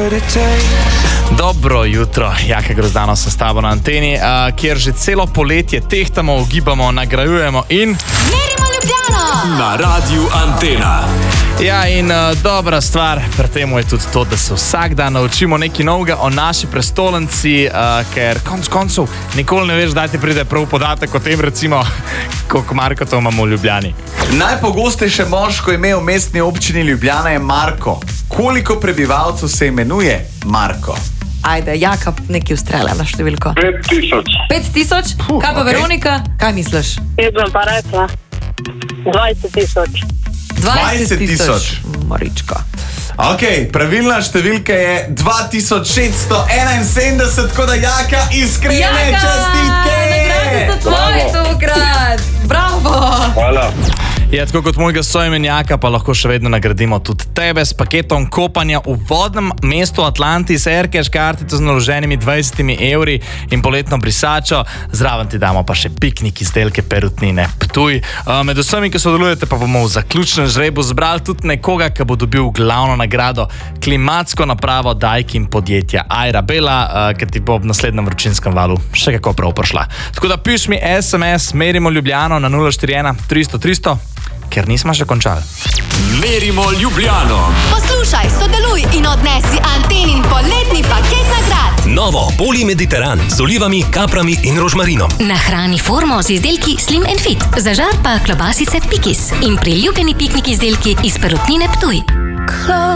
Dobro jutro, Jaka Grozdano sem s tabo na anteni, kjer že celo poletje tehtamo, ugibamo, nagrajujemo in... Merimo Ljubljano! Na Radiu Antena. Ja, in dobra stvar pri tem je tudi to, da se vsak dan naučimo nekaj novega o naši prestolnici, ker konec koncev nikoli ne veš, da ti pride prav podatek o tem, recimo, koliko Markotov imamo v Ljubljani. Najpogostejše moško ime v mestni občini Ljubljana je Marko. Koliko prebivalcev se imenuje Marko? Ajde, Jaka, nekaj ustrela na številko. 5000. 5000? Kaj pa okej. Veronika? Kaj misliš? Jaz bom pa rekla 20 000. 20 000. Marička. Ok, pravilna številka je 2671, tako da Jaka, iskrene čestitke! Nagrade so tvoje tokrat! Bravo! Hvala. Ja, tako kot mojega soimenjaka, pa lahko še vedno nagradimo tudi tebe s paketom kopanja v vodnem mestu Atlantis, Aircash kartico z naloženimi 20 € in poletno brisačo. Zraven ti damo pa še piknik izdelke Perutnine Ptuj. Med vsemi, ki sodelujete, pa bomo v zaključnem žrebu zbrali tudi nekoga, ki bo dobil glavno nagrado, klimatsko napravo Daikin podjetja Airabela, ki ti bo ob naslednjem vročinskem valu še kako prav prišla. Tako da piš mi SMS Merimo Ljubljano na 041 300 300, ker nismo še končali. Merimo Ljubljano. Poslušaj, sodeluj in odnesi Antenin poletni paket nagrad. Novo Polimediteran z olivami, kaprami in rožmarinom. Nahrani formo z izdelki Slim & Fit. Zažar pa klobasice Pikis in priljubljeni piknik izdelki iz Perutnine Ptuj.